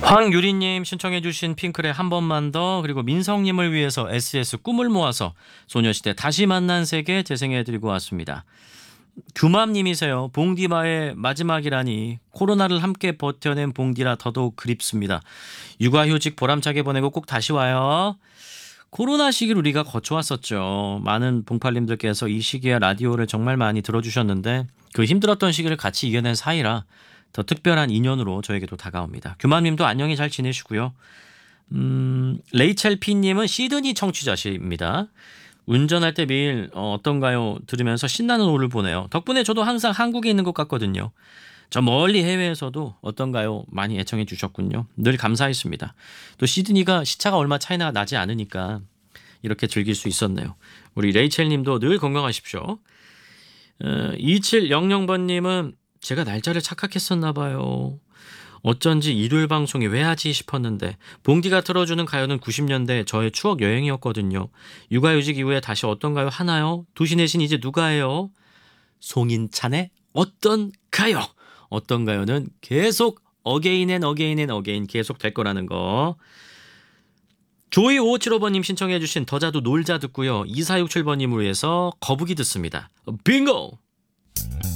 황유리님 신청해 주신 핑클의 한 번만 더, 그리고 민성님을 위해서 SS 꿈을 모아서 소녀시대 다시 만난 세계 재생해드리고 왔습니다. 규맘님이세요. 봉디마의 마지막이라니 코로나를 함께 버텨낸 봉디라 더더욱 그립습니다. 육아휴직 보람차게 보내고 꼭 다시 와요. 코로나 시기를 우리가 거쳐왔었죠. 많은 봉팔님들께서 이 시기에 라디오를 정말 많이 들어주셨는데 그 힘들었던 시기를 같이 이겨낸 사이라 더 특별한 인연으로 저에게도 다가옵니다. 규맘님도 안녕히 잘 지내시고요. 레이첼 P님은 시드니 청취자십니다. 운전할 때 매일 어떤가요? 들으면서 신나는 오를 보내요. 덕분에 저도 항상 한국에 있는 것 같거든요. 저 멀리 해외에서도 어떤가요? 많이 애청해 주셨군요. 늘 감사했습니다. 또 시드니가 시차가 얼마 차이나 나지 않으니까 이렇게 즐길 수 있었네요. 우리 레이첼 님도 늘 건강하십시오. 2700번님은 제가 날짜를 착각했었나 봐요. 어쩐지 일요일 방송에 왜 하지 싶었는데 봉디가 틀어주는 가요는 90년대 저의 추억 여행이었거든요. 육아휴직 이후에 다시 어떤가요 하나요? 두시 내신 이제 누가 해요? 송인찬의 어떤 가요? 어떤 가요는 계속 어게인 앤 어게인 앤 어게인 계속 될 거라는 거. 조이 5575번님 신청해 주신 더자도 놀자 듣고요. 2467번님을 위해서 거북이 듣습니다. 빙고!